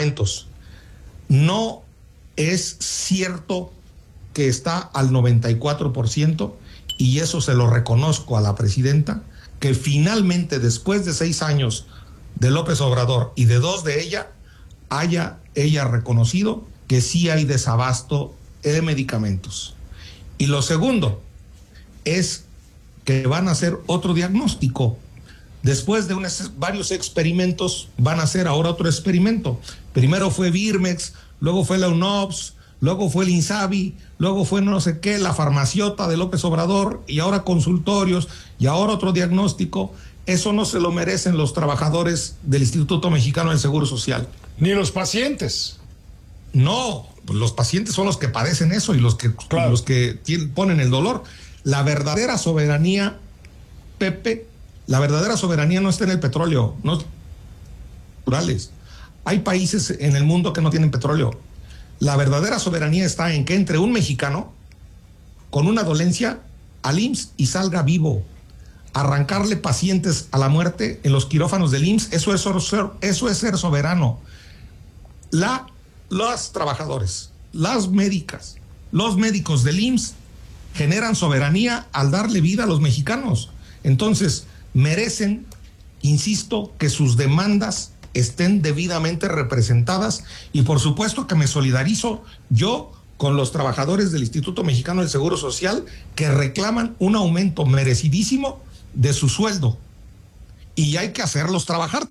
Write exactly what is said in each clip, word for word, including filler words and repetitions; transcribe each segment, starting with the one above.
medicamentos. No es cierto que está al noventa y cuatro por ciento, y eso se lo reconozco a la presidenta, que finalmente después de seis años de López Obrador y de dos de ella, haya ella reconocido que sí hay desabasto de medicamentos. Y lo segundo es que van a hacer otro diagnóstico. Después de unos, varios experimentos, van a hacer ahora otro experimento. Primero fue Birmex, luego fue la UNOPS, luego fue el INSABI, luego fue no sé qué, la farmaciota de López Obrador, y ahora consultorios, y ahora otro diagnóstico. Eso no se lo merecen los trabajadores del Instituto Mexicano del Seguro Social. Ni los pacientes. No, pues los pacientes son los que padecen eso y los que, claro. los que tienen, ponen el dolor. La verdadera soberanía, Pepe, la verdadera soberanía no está en el petróleo, no naturales. Hay países en el mundo que no tienen petróleo. La verdadera soberanía está en que entre un mexicano con una dolencia al I M S S y salga vivo. Arrancarle pacientes a la muerte en los quirófanos del I M S S, eso es ser, eso es ser soberano. La, los trabajadores, las médicas, los médicos del I M S S generan soberanía al darle vida a los mexicanos. Entonces, merecen, insisto, que sus demandas estén debidamente representadas, y por supuesto que me solidarizo yo con los trabajadores del Instituto Mexicano del Seguro Social que reclaman un aumento merecidísimo de su sueldo, y hay que hacerlos trabajar,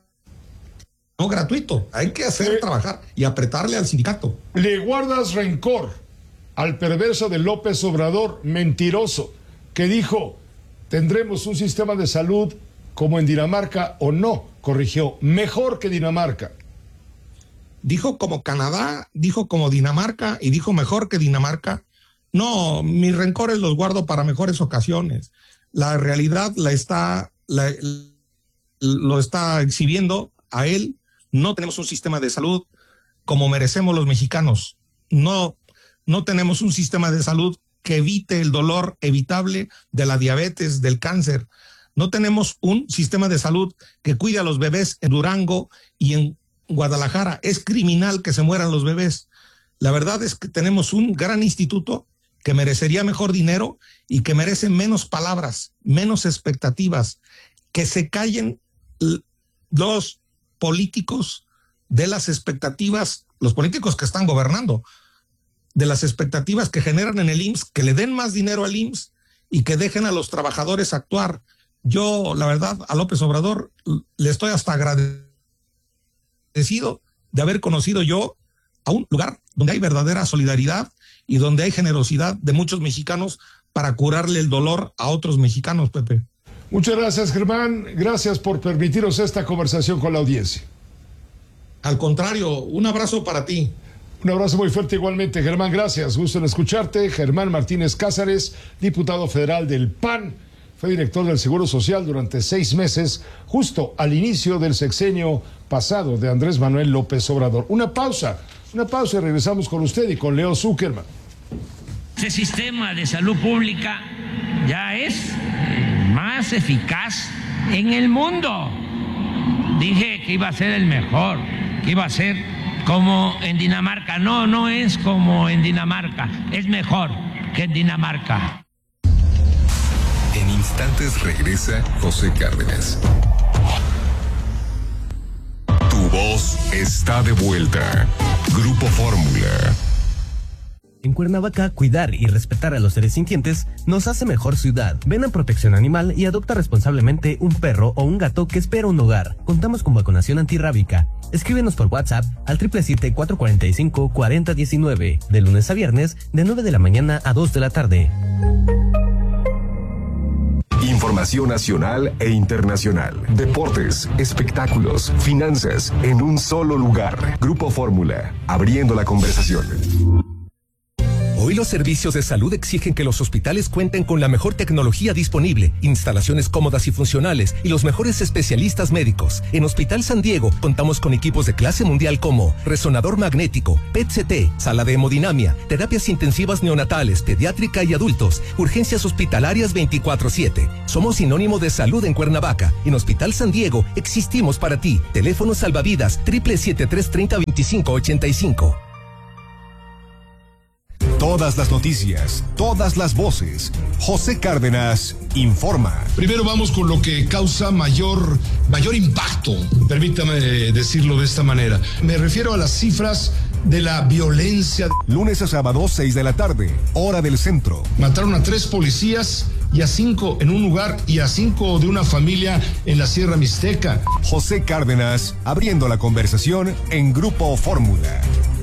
no gratuito, hay que hacer eh, trabajar y apretarle al sindicato. Le guardas rencor al perverso de López Obrador, mentiroso, que dijo: tendremos un sistema de salud como en Dinamarca, o no, corrigió, mejor que Dinamarca. Dijo como Canadá, dijo como Dinamarca y dijo mejor que Dinamarca. No, mis rencores los guardo para mejores ocasiones. La realidad la está, la, lo está exhibiendo a él. No tenemos un sistema de salud como merecemos los mexicanos. No, no tenemos un sistema de salud que evite el dolor evitable de la diabetes, del cáncer. No tenemos un sistema de salud que cuide a los bebés en Durango y en Guadalajara. Es criminal que se mueran los bebés. La verdad es que tenemos un gran instituto que merecería mejor dinero y que merece menos palabras, menos expectativas, que se callen los políticos de las expectativas, los políticos que están gobernando, de las expectativas que generan en el I M S S, que le den más dinero al I M S S y que dejen a los trabajadores actuar. Yo, la verdad, a López Obrador le estoy hasta agradecido de haber conocido yo a un lugar donde hay verdadera solidaridad y donde hay generosidad de muchos mexicanos para curarle el dolor a otros mexicanos, Pepe. Muchas gracias, Germán. Gracias por permitirnos esta conversación con la audiencia. Al contrario, un abrazo para ti. Un abrazo muy fuerte igualmente, Germán. Gracias. Gusto en escucharte. Germán Martínez Cázares, diputado federal del P A N. Fue director del Seguro Social durante seis meses, justo al inicio del sexenio pasado de Andrés Manuel López Obrador. Una pausa, una pausa y regresamos con usted y con Leo Zuckerman. Ese sistema de salud pública ya es más eficaz en el mundo. Dije que iba a ser el mejor, que iba a ser como en Dinamarca. No, no es como en Dinamarca, es mejor que en Dinamarca. En instantes regresa José Cárdenas. Tu voz está de vuelta. Grupo Fórmula. En Cuernavaca, cuidar y respetar a los seres sintientes nos hace mejor ciudad. Ven a Protección Animal y adopta responsablemente un perro o un gato que espera un hogar. Contamos con vacunación antirrábica. Escríbenos por WhatsApp al siete siete siete, cuatro cuatro cinco, cuatro cero uno nueve, de lunes a viernes, de nueve de la mañana a dos de la tarde. Información nacional e internacional. Deportes, espectáculos, finanzas, en un solo lugar. Grupo Fórmula, abriendo la conversación. Hoy Hoy los servicios de salud exigen que los hospitales cuenten con la mejor tecnología disponible, instalaciones cómodas y funcionales y los mejores especialistas médicos. En Hospital San Diego contamos con equipos de clase mundial como resonador magnético, P E T C T, sala de hemodinamia, terapias intensivas neonatales, pediátrica y adultos, urgencias hospitalarias veinticuatro siete. Somos sinónimo de salud en Cuernavaca. En Hospital San Diego existimos para ti. Teléfono salvavidas triple siete tres treinta veinticinco ochenta y cinco. Todas las noticias, todas las voces. José Cárdenas informa. Primero vamos con lo que causa mayor, mayor impacto, permítame decirlo de esta manera. Me refiero a las cifras de la violencia. Lunes a sábado, seis de la tarde, hora del centro. Mataron a tres policías y a cinco en un lugar y a cinco de una familia en la Sierra Mixteca. José Cárdenas abriendo la conversación en Grupo Fórmula.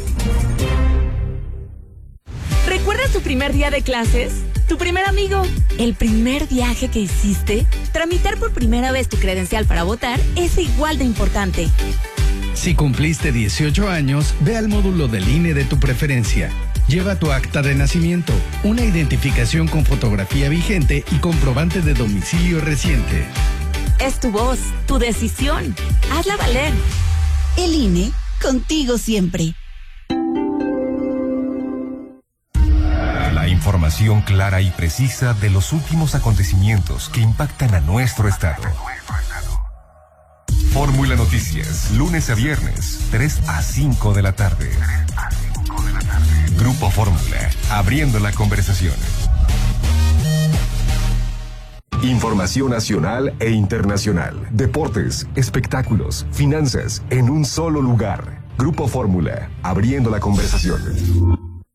¿Recuerdas tu primer día de clases? ¿Tu primer amigo? ¿El primer viaje que hiciste? Tramitar por primera vez tu credencial para votar es igual de importante. Si cumpliste dieciocho años, ve al módulo del I N E de tu preferencia. Lleva tu acta de nacimiento, una identificación con fotografía vigente y comprobante de domicilio reciente. Es tu voz, tu decisión. Hazla valer. El I N E, contigo siempre. Información clara y precisa de los últimos acontecimientos que impactan a nuestro estado. Fórmula Noticias, lunes a viernes, tres a cinco de la tarde. Grupo Fórmula, abriendo la conversación. Información nacional e internacional. Deportes, espectáculos, finanzas, en un solo lugar. Grupo Fórmula, abriendo la conversación.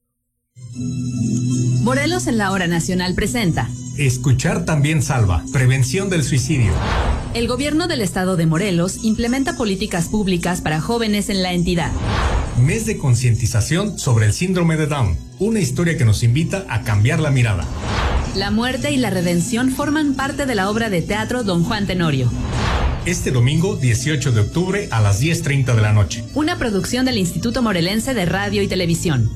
Morelos en la Hora Nacional presenta Escuchar también salva. Prevención del suicidio. El gobierno del estado de Morelos implementa políticas públicas para jóvenes en la entidad. Mes de concientización sobre el síndrome de Down. Una historia que nos invita a cambiar la mirada. La muerte y la redención forman parte de la obra de teatro Don Juan Tenorio. Este domingo, dieciocho de octubre, a las diez treinta de la noche. Una producción del Instituto Morelense de Radio y Televisión.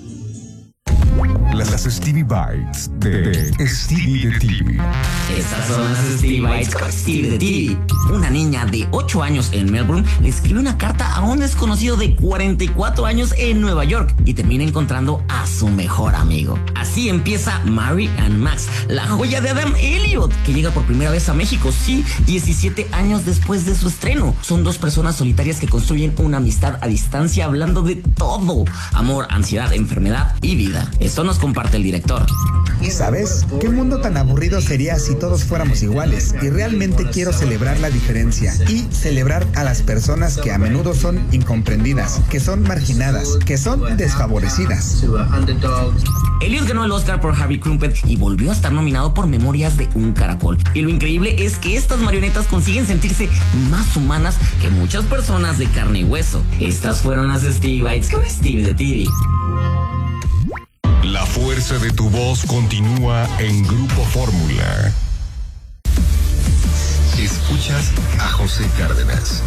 Las Stevie Bites de, de Stevie de T V. Estas son las Stevie Bites con Stevie de T V. Una niña de ocho años en Melbourne le escribe una carta a un desconocido de cuarenta y cuatro años en Nueva York y termina encontrando a su mejor amigo. Así empieza Mary and Max, la joya de Adam Elliot, que llega por primera vez a México, sí, diecisiete años después de su estreno. Son dos personas solitarias que construyen una amistad a distancia hablando de todo: amor, ansiedad, enfermedad y vida. Esto nos comparte el director. ¿Sabes? ¿Qué mundo tan aburrido sería si todos fuéramos iguales? Y realmente quiero celebrar la diferencia y celebrar a las personas que a menudo son incomprendidas, que son marginadas, que son desfavorecidas. Elliot ganó el Oscar por Harvey Crumpet y volvió a estar nominado por Memorias de un Caracol. Y lo increíble es que estas marionetas consiguen sentirse más humanas que muchas personas de carne y hueso. Estas fueron las Stevie Bites con Stevie de T V. La fuerza de tu voz continúa en Grupo Fórmula. Escuchas a José Cárdenas.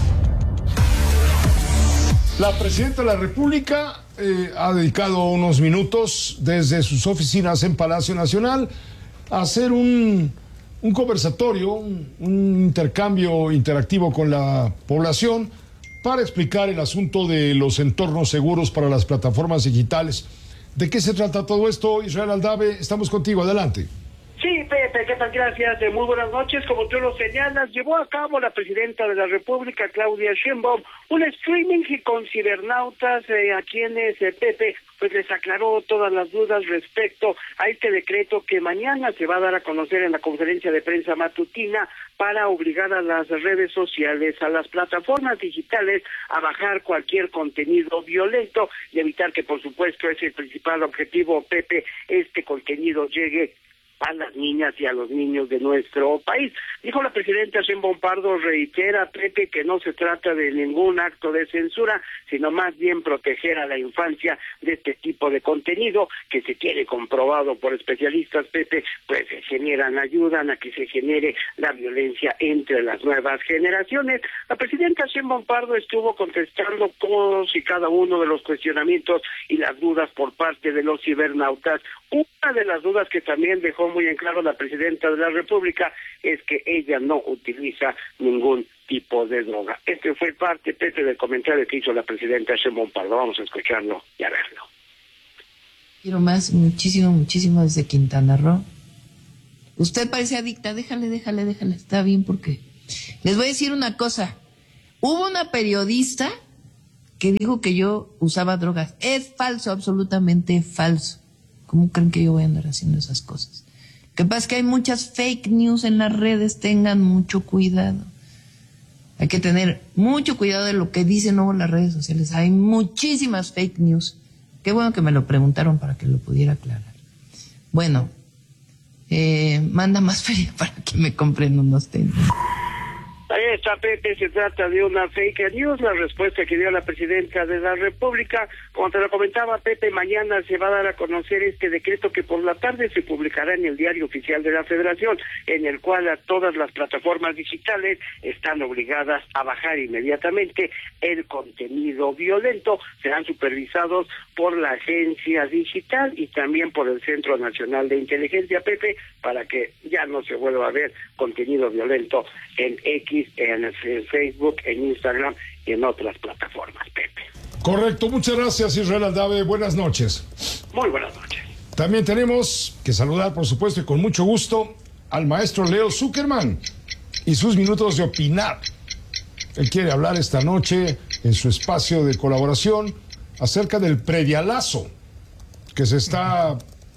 La presidenta de la República eh, ha dedicado unos minutos desde sus oficinas en Palacio Nacional a hacer un, un conversatorio, un, un intercambio interactivo con la población para explicar el asunto de los entornos seguros para las plataformas digitales. ¿De qué se trata todo esto? Israel Aldave, estamos contigo, adelante. Sí, Pepe, ¿qué tal? Gracias. Muy buenas noches. Como tú lo señalas, llevó a cabo la presidenta de la República, Claudia Sheinbaum, un streaming con cibernautas eh, a quienes, eh, Pepe, pues les aclaró todas las dudas respecto a este decreto que mañana se va a dar a conocer en la conferencia de prensa matutina para obligar a las redes sociales, a las plataformas digitales, a bajar cualquier contenido violento y evitar que, por supuesto, es el principal objetivo, Pepe, este contenido llegue a las niñas y a los niños de nuestro país. Dijo la presidenta Sheinbaum Pardo, reitera, Pepe, que no se trata de ningún acto de censura, sino más bien proteger a la infancia de este tipo de contenido que se tiene comprobado por especialistas, Pepe, pues generan, ayudan a que se genere la violencia entre las nuevas generaciones. La presidenta Sheinbaum Pardo estuvo contestando todos y cada uno de los cuestionamientos y las dudas por parte de los cibernautas. Una de las dudas que también dejó muy en claro la presidenta de la República es que ella no utiliza ningún tipo de droga. Este fue parte, Pepe, del comentario que hizo la presidenta Sheinbaum Pardo. Vamos a escucharlo y a verlo. Quiero más, muchísimo, muchísimo desde Quintana Roo. Usted parece adicta, déjale, déjale, déjale, está bien, porque les voy a decir una cosa. Hubo una periodista que dijo que yo usaba drogas. Es falso, absolutamente falso. ¿Cómo creen que yo voy a andar haciendo esas cosas? Lo que pasa es que hay muchas fake news en las redes, tengan mucho cuidado. Hay que tener mucho cuidado de lo que dicen luego las redes sociales. Hay muchísimas fake news. Qué bueno que me lo preguntaron para que lo pudiera aclarar. Bueno, eh, manda más feria para que me compren unos tenis. Ahí está, Pepe, se trata de una fake news, la respuesta que dio la presidenta de la República. Como te lo comentaba, Pepe, mañana se va a dar a conocer este decreto que por la tarde se publicará en el Diario Oficial de la Federación, en el cual a todas las plataformas digitales están obligadas a bajar inmediatamente el contenido violento. Serán supervisados por la Agencia Digital y también por el Centro Nacional de Inteligencia, Pepe, para que ya no se vuelva a ver contenido violento en X, en Facebook, en Instagram y en otras plataformas, Pepe. Correcto, muchas gracias, Israel Aldave, buenas noches. Muy buenas noches. También tenemos que saludar, por supuesto, y con mucho gusto, al maestro Leo Zuckerman y sus minutos de opinar. Él quiere hablar esta noche en su espacio de colaboración acerca del predialazo que se está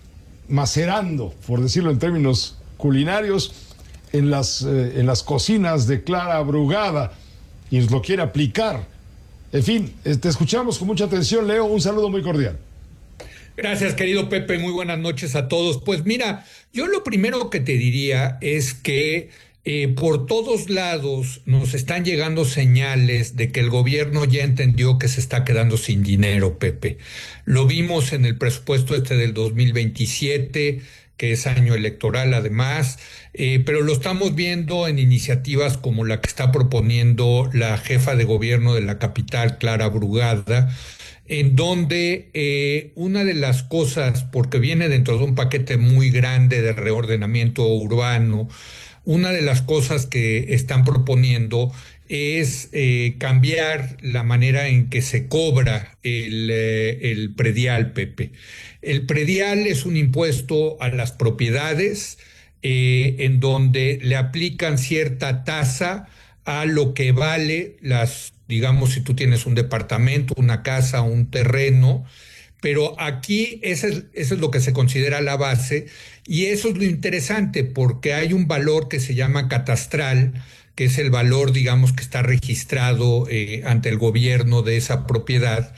macerando, por decirlo en términos culinarios, en las, eh, en las cocinas de Clara Brugada, y nos lo quiere aplicar. En fin, eh, te escuchamos con mucha atención, Leo, un saludo muy cordial. Gracias, querido Pepe, muy buenas noches a todos. Pues mira, yo lo primero que te diría es que eh, por todos lados nos están llegando señales de que el gobierno ya entendió que se está quedando sin dinero, Pepe. Lo vimos en el presupuesto este del dos mil veintisiete, que es año electoral además, eh, pero lo estamos viendo en iniciativas como la que está proponiendo la jefa de gobierno de la capital, Clara Brugada, en donde eh, una de las cosas, porque viene dentro de un paquete muy grande de reordenamiento urbano, una de las cosas que están proponiendo es eh, cambiar la manera en que se cobra el, eh, el predial, Pepe. El predial es un impuesto a las propiedades eh, en donde le aplican cierta tasa a lo que vale las, digamos, si tú tienes un departamento, una casa, un terreno, pero aquí eso es, eso es lo que se considera la base, y eso es lo interesante porque hay un valor que se llama catastral, que es el valor, digamos, que está registrado eh, ante el gobierno de esa propiedad,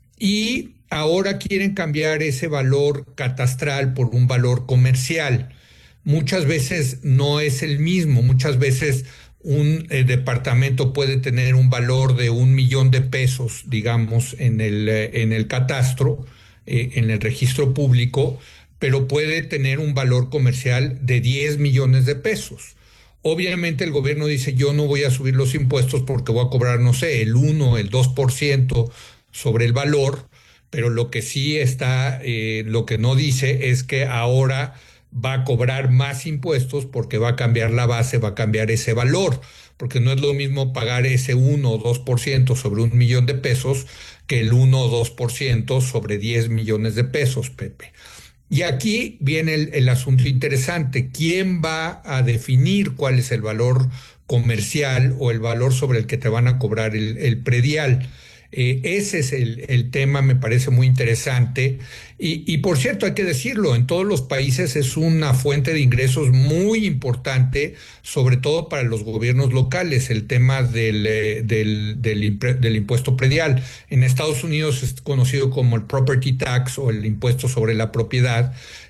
y ahora quieren cambiar ese valor catastral por un valor comercial. Muchas veces no es el mismo, muchas veces un eh, departamento puede tener un valor de un millón de pesos, digamos, en el, eh, en el catastro, eh, en el registro público, pero puede tener un valor comercial de diez millones de pesos. Obviamente el gobierno dice, yo no voy a subir los impuestos porque voy a cobrar, no sé, el uno, el dos por ciento sobre el valor, pero lo que sí está, eh, lo que no dice es que ahora va a cobrar más impuestos porque va a cambiar la base, va a cambiar ese valor, porque no es lo mismo pagar ese uno o dos por ciento sobre un millón de pesos que el uno o dos por ciento sobre diez millones de pesos, Pepe. Y aquí viene el, el asunto interesante. ¿Quién va a definir cuál es el valor comercial o el valor sobre el que te van a cobrar el, el predial? Eh, ese es el, el tema, me parece muy interesante. Y, y por cierto, hay que decirlo, en todos los países es una fuente de ingresos muy importante, sobre todo para los gobiernos locales, el tema del, eh, del, del, del impuesto predial. En Estados Unidos es conocido como el property tax o el impuesto sobre la propiedad,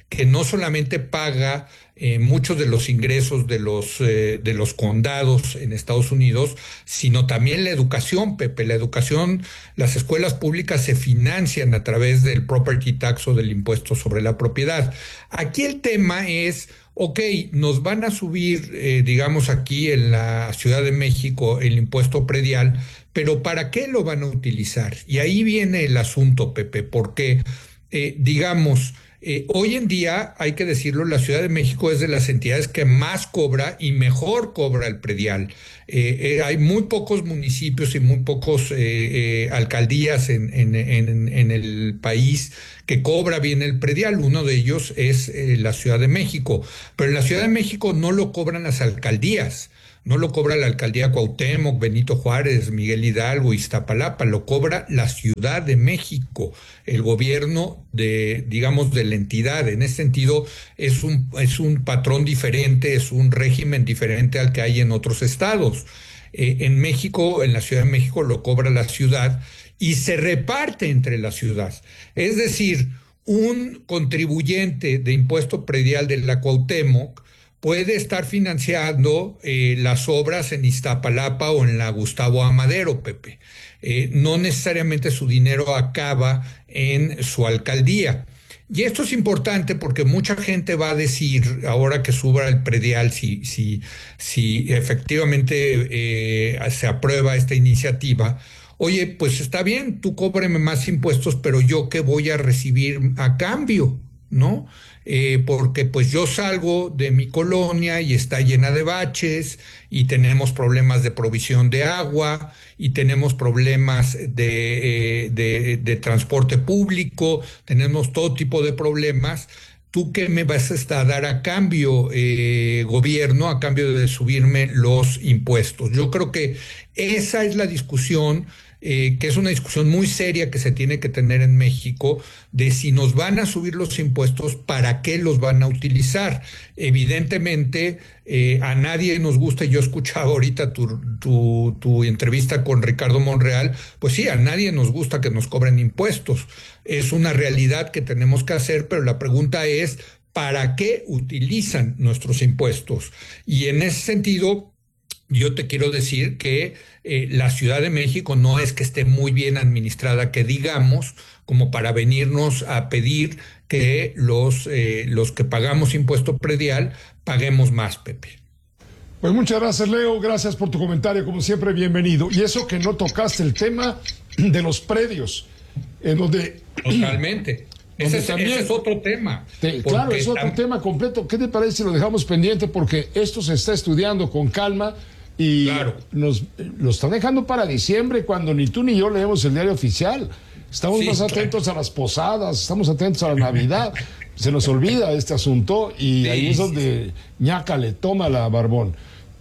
que no solamente paga eh, muchos de los ingresos de los, eh, de los condados en Estados Unidos, sino también la educación, Pepe. La educación, las escuelas públicas se financian a través del property tax o del impuesto sobre la propiedad. Aquí el tema es, ok, nos van a subir, eh, digamos aquí en la Ciudad de México, el impuesto predial, pero ¿para qué lo van a utilizar? Y ahí viene el asunto, Pepe, porque, eh, digamos, eh, hoy en día, hay que decirlo, la Ciudad de México es de las entidades que más cobra y mejor cobra el predial. Eh, eh, hay muy pocos municipios y muy pocos eh, eh, alcaldías en, en, en, en el país que cobra bien el predial. Uno de ellos es eh, la Ciudad de México, pero en la Ciudad de México no lo cobran las alcaldías. No lo cobra la alcaldía Cuauhtémoc, Benito Juárez, Miguel Hidalgo, Iztapalapa, lo cobra la Ciudad de México, el gobierno de, digamos, de la entidad. En ese sentido, es un, es un patrón diferente, es un régimen diferente al que hay en otros estados. Eh, en México, en la Ciudad de México, lo cobra la ciudad y se reparte entre la ciudad. Es decir, un contribuyente de impuesto predial de la Cuauhtémoc puede estar financiando eh, las obras en Iztapalapa o en la Gustavo Amadero, Pepe. Eh, no necesariamente su dinero acaba en su alcaldía. Y esto es importante porque mucha gente va a decir, ahora que suba el predial, si, si, si efectivamente eh, se aprueba esta iniciativa, oye, pues está bien, tú cóbreme más impuestos, pero yo ¿qué voy a recibir a cambio? ¿No? Eh, porque pues yo salgo de mi colonia y está llena de baches y tenemos problemas de provisión de agua y tenemos problemas de, eh, de, de transporte público, tenemos todo tipo de problemas. ¿Tú qué me vas a dar a cambio, eh, gobierno, a cambio de subirme los impuestos? Yo creo que esa es la discusión, eh, que es una discusión muy seria que se tiene que tener en México, de si nos van a subir los impuestos, ¿para qué los van a utilizar? Evidentemente, eh, a nadie nos gusta, y yo he escuchado ahorita tu, tu, tu entrevista con Ricardo Monreal, pues sí, a nadie nos gusta que nos cobren impuestos. Es una realidad que tenemos que hacer, pero la pregunta es, ¿para qué utilizan nuestros impuestos? Y en ese sentido, yo te quiero decir que eh, la Ciudad de México no es que esté muy bien administrada, que digamos, como para venirnos a pedir que los, eh, los que pagamos impuesto predial paguemos más, Pepe. Pues muchas gracias, Leo, gracias por tu comentario, como siempre, bienvenido. Y eso que no tocaste el tema de los predios, en donde... Totalmente. Ese es, ese es otro tema. Te, claro, es otro tema completo. ¿Qué te parece si lo dejamos pendiente? Porque esto se está estudiando con calma y claro, nos lo están dejando para diciembre, cuando ni tú ni yo leemos el diario oficial. Estamos sí, más atentos claro. a las posadas, estamos atentos a la Navidad. Se nos olvida este asunto y sí, ahí es donde ñaca le toma la Barbón.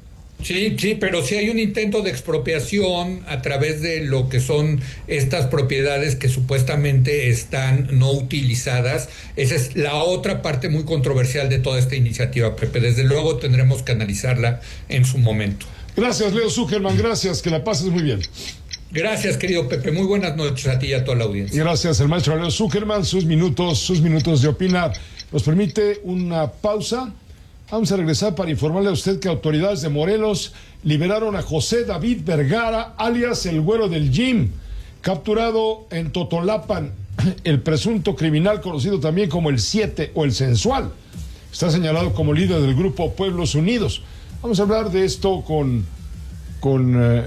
Sí, sí, pero sí hay un intento de expropiación a través de lo que son estas propiedades que supuestamente están no utilizadas. Esa es la otra parte muy controversial de toda esta iniciativa, Pepe. Desde luego tendremos que analizarla en su momento. Gracias, Leo Zuckerman, gracias, que la pases muy bien. Gracias, querido Pepe, muy buenas noches a ti y a toda la audiencia. Gracias, el maestro Leo Zuckerman, sus minutos, sus minutos de opinar. Nos permite una pausa. Vamos a regresar para informarle a usted que autoridades de Morelos liberaron a José David Vergara, alias el Güero del Gym, capturado en Totolapan, el presunto criminal conocido también como el Siete o el Sensual. Está señalado como líder del grupo Pueblos Unidos. Vamos a hablar de esto con, con, eh,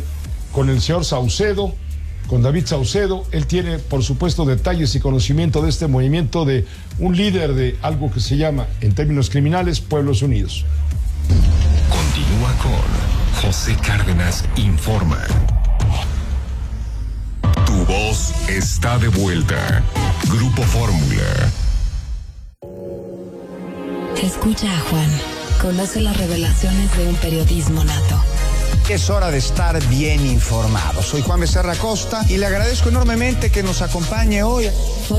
con el señor Saucedo, con David Saucedo. Él tiene, por supuesto, detalles y conocimiento de este movimiento de un líder de algo que se llama, en términos criminales, Pueblos Unidos. Continúa con José Cárdenas Informa. Tu voz está de vuelta. Grupo Fórmula. Escucha a Juan. Conoce las revelaciones de un periodismo nato. Es hora de estar bien informado. Soy Juan Becerra Costa y le agradezco enormemente que nos acompañe hoy.